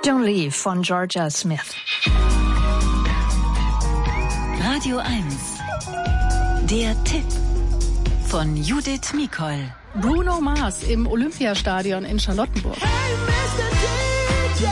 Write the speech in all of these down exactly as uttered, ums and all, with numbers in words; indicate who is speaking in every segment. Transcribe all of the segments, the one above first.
Speaker 1: Don't Leave von Georgia Smith.
Speaker 2: Radio eins. Der Tipp von Judith Mikol.
Speaker 3: Bruno Mars im Olympiastadion in Charlottenburg.
Speaker 4: Hey, Mister D J,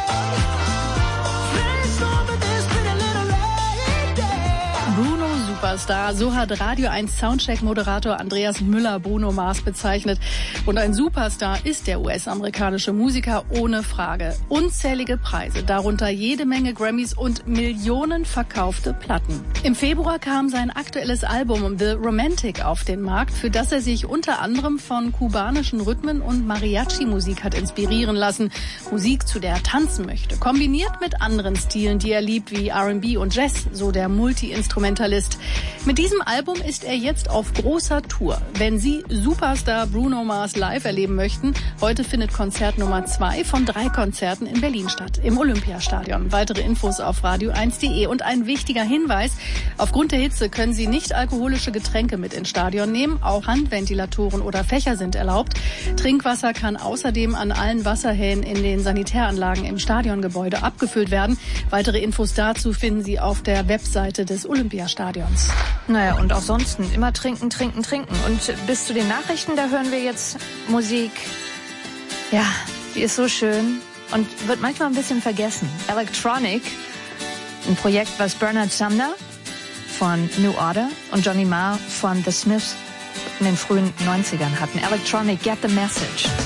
Speaker 4: play some of this pretty little lady.
Speaker 3: Bruno Superstar, so hat Radio eins Soundcheck-Moderator Andreas Müller Bruno Mars bezeichnet. Und ein Superstar ist der U S-amerikanische Musiker ohne Frage. Unzählige Preise, darunter jede Menge Grammys und Millionen verkaufte Platten. Im Februar kam sein aktuelles Album The Romantic auf den Markt, für das er sich unter anderem von kubanischen Rhythmen und Mariachi-Musik hat inspirieren lassen. Musik, zu der er tanzen möchte, kombiniert mit anderen Stilen, die er liebt, wie R and B und Jazz, so der Multi-Instrumentalist. Mit diesem Album ist er jetzt auf großer Tour. Wenn Sie Superstar Bruno Mars live erleben möchten, heute findet Konzert Nummer zwei von drei Konzerten in Berlin statt, im Olympiastadion. Weitere Infos auf radio eins punkt de. Und ein wichtiger Hinweis: Aufgrund der Hitze können Sie nicht alkoholische Getränke mit ins Stadion nehmen. Auch Handventilatoren oder Fächer sind erlaubt. Trinkwasser kann außerdem an allen Wasserhähnen in den Sanitäranlagen im Stadiongebäude abgefüllt werden. Weitere Infos dazu finden Sie auf der Webseite des Olympiastadions.
Speaker 1: Naja, und auch sonst immer trinken, trinken, trinken. Und bis zu den Nachrichten, da hören wir jetzt Musik. Ja, die ist so schön und wird manchmal ein bisschen vergessen. Electronic, ein Projekt, was Bernard Sumner von New Order und Johnny Marr von The Smiths in den frühen neunzigern hatten. Electronic, get the message.